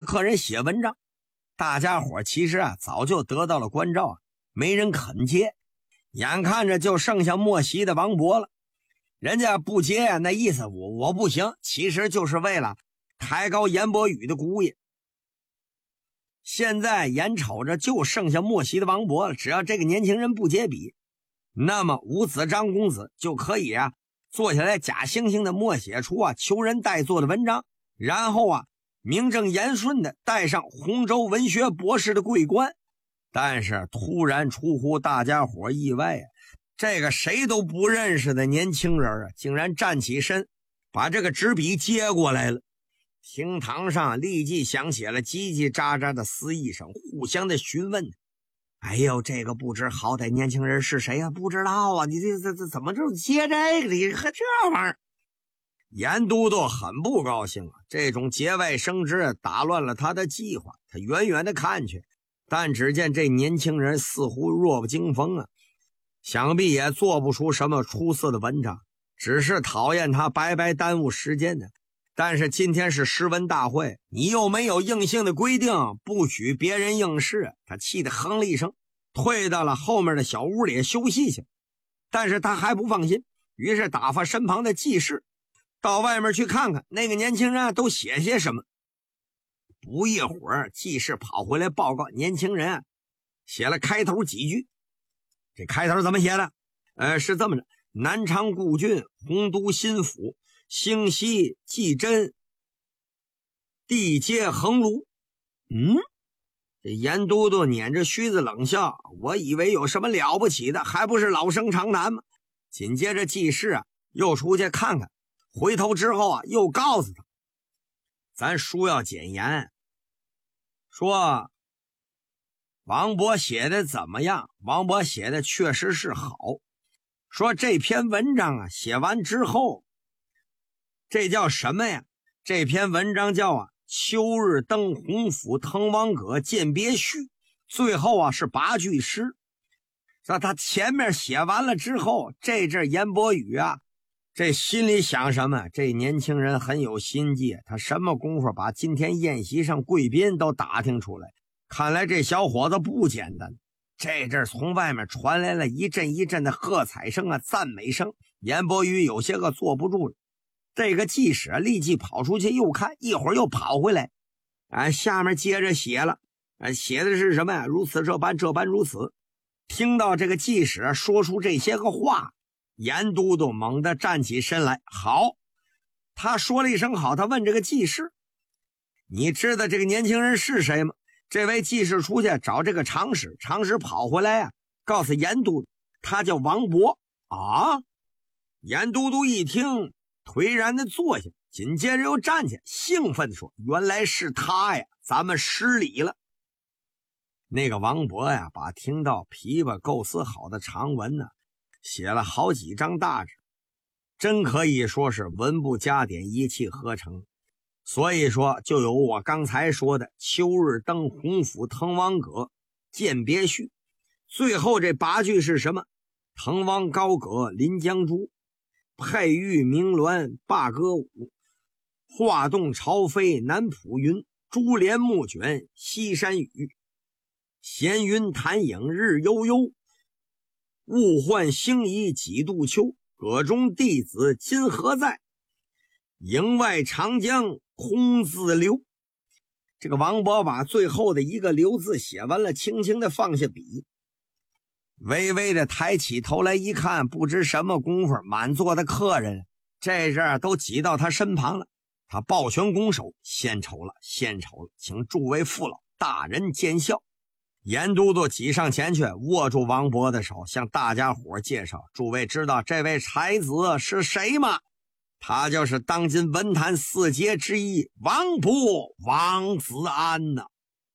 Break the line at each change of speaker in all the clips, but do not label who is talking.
客人写文章。大家伙其实早就得到了关照，没人肯接，眼看着就剩下莫席的王勃了。人家不接那意思我不行，其实就是为了抬高严伯宇的姑爷。现在眼瞅着就剩下莫席的王勃了，只要这个年轻人不接笔，那么吴子张公子就可以坐下来假惺惺的默写出求人代作的文章，然后名正言顺的戴上洪州文学博士的桂冠。但是突然出乎大家伙意外，这个谁都不认识的年轻人竟然站起身把这个纸笔接过来了。厅堂上立即响起了叽叽喳喳的私议声，互相的询问。哎呦，这个不知好歹年轻人是谁不知道你这怎么就接这个，你和这玩意儿。严都督很不高兴这种节外生枝打乱了他的计划。他远远的看去，但只见这年轻人似乎弱不禁风想必也做不出什么出色的文章，只是讨厌他白白耽误时间但是今天是诗文大会，你又没有硬性的规定不许别人应试。他气得哼了一声，退到了后面的小屋里休息去。但是他还不放心，于是打发身旁的记事到外面去看看那个年轻人都写些什么。不一会儿，记事跑回来报告，年轻人写了开头几句。这开头怎么写的？是这么着：南昌故郡，洪都新府，兴西季真，地接横庐。这严都督捻着须子冷笑，我以为有什么了不起的，还不是老生常谈吗？紧接着记事又出去看看，回头之后又告诉他，咱书要简言，说王勃写的怎么样？王勃写的确实是好。说这篇文章写完之后，这叫什么呀？这篇文章叫秋日登洪府滕王阁饯别序，最后是8句诗。说他前面写完了之后，这阵严伯宇这心里想什么？这年轻人很有心计，他什么功夫把今天宴席上贵宾都打听出来，看来这小伙子不简单。这阵从外面传来了一阵一阵的喝彩声赞美声，严伯宇有些个坐不住了。这个记使立即跑出去又看，一会儿又跑回来下面接着写了写的是什么呀？如此这般，这般如此。听到这个记使说出这些个话，严都督猛地站起身来。好，他说了一声好，他问这个记事，你知道这个年轻人是谁吗？这位记事出去找这个常使，常使跑回来告诉严都督，他叫王勃严都督一听，颓然的坐下，紧接着又站起，兴奋地说，原来是他呀，咱们失礼了。那个王勃把听到琵琶构思好的长文写了好几张大纸，真可以说是文不加点，一气呵成。所以说就有我刚才说的秋日登洪府滕王阁饯别序，最后这8句是什么？滕王高阁临江渚，佩玉鸣鸾罢歌舞，画栋朝飞南浦云，珠帘暮卷西山雨，闲云潭影日悠悠，物换星移几度秋，阁中弟子今何在？营外长江空自流。这个王勃把最后的一个流字写完了，轻轻的放下笔，微微的抬起头来一看，不知什么功夫，满座的客人这阵都挤到他身旁了。他抱拳拱手，献丑了，献丑了，请诸位父老大人见笑。严都督挤上前去，握住王勃的手，向大家伙介绍，诸位知道这位才子是谁吗？他就是当今文坛4杰之一王勃，王子安呐。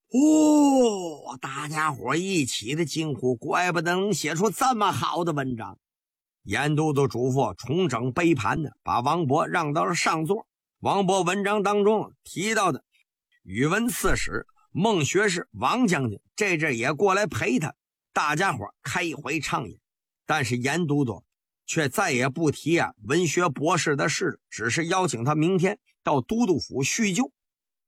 大家伙一起的惊呼，怪不得能写出这么好的文章。严都督嘱咐重整杯盘把王勃让到了上座。王勃文章当中提到的宇文刺史、孟学士、王将军这阵也过来陪他，大家伙开怀畅饮。但是严都督却再也不提文学博士的事，只是邀请他明天到都督府叙旧。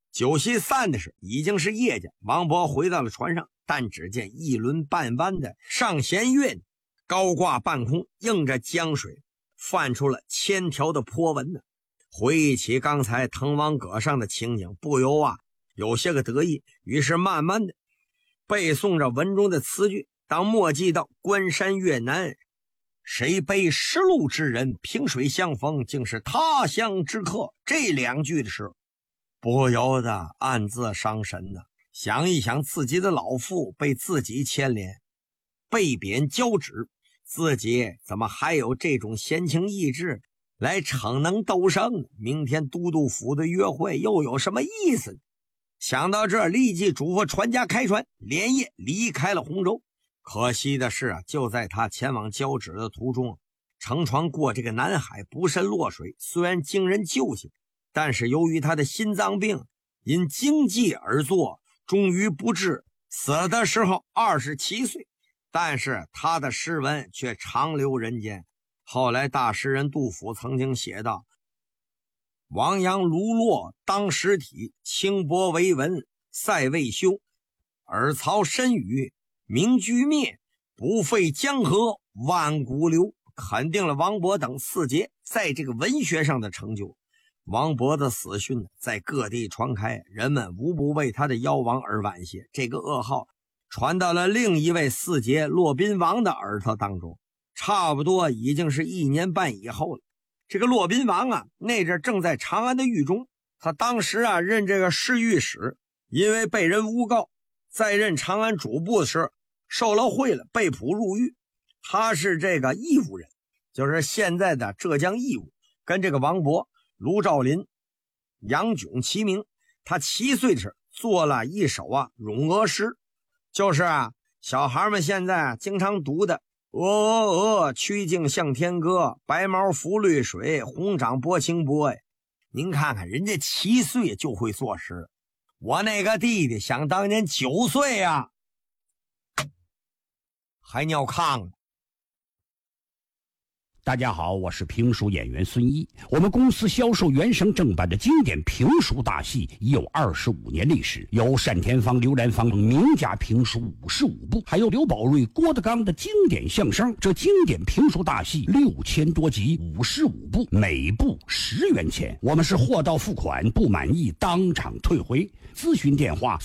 酒席散的时已经是夜间，王勃回到了船上，但只见一轮半弯的上弦月高挂半空，映着江水，泛出了千条的波纹呢。回忆起刚才滕王阁上的情景，不由有些个得意，于是慢慢的背诵着文中的词句。当末记到关山月南，谁悲失路之人，萍水相逢竟是他乡之客，这2句的时候，不由得暗自伤神呢。想一想自己的老父被自己牵连，被贬交趾，自己怎么还有这种闲情逸致来逞能斗胜？明天都督府的约会又有什么意思呢？想到这儿，立即嘱咐船家开船，连夜离开了洪州。可惜的是就在他前往交趾的途中，乘船过这个南海，不慎落水，虽然经人救下，但是由于他的心脏病因惊悸而作，终于不治，死的时候27岁。但是他的诗文却长留人间。后来大诗人杜甫曾经写道：王阳卢落当实体，轻薄为文塞未休，尔曹身语名居灭，不废江河万古流。肯定了王勃等4杰在这个文学上的成就。王勃的死讯在各地传开，人们无不为他的夭亡而惋惜。这个噩耗传到了另一位4杰骆宾王的耳朵当中，差不多已经是1年半以后了。这个骆宾王那阵正在长安的狱中，他当时任这个侍御史，因为被人诬告，在任长安主簿的时候受了贿了，被捕入狱。他是这个义乌人，就是现在的浙江义乌，跟这个王勃、卢照邻、杨炯齐名。他7岁时做了一首咏鹅诗，就是小孩们现在经常读的曲颈向天歌，白毛浮绿水，红掌拨清波。您看看人家7岁就会作诗，我那个弟弟想当年9岁还尿炕了。
大家好，我是评书演员孙一。我们公司销售原声正版的经典评书大戏已有25年历史，有单田芳、刘兰芳名家评书55部，还有刘宝瑞、郭德纲的经典相声。这经典评书大戏6000多集，55部，每部10元钱。我们是货到付款，不满意当场退回。咨询电话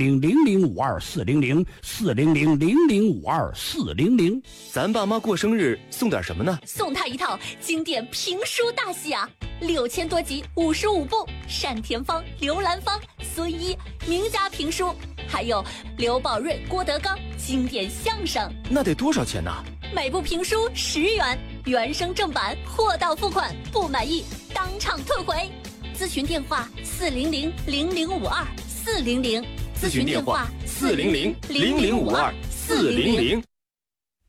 400-0052-400，400-0052-400。
咱爸妈过生日送点什么呢？
送他一套经典评书大戏6000多集，55部，单田芳、刘兰芳、孙一名家评书，还有刘宝瑞、郭德纲经典相声。
那得多少钱呢？
每部评书10元，原声正版，货到付款，不满意当场退回。咨询电话400-0052-400，
咨询电话400-0052-400。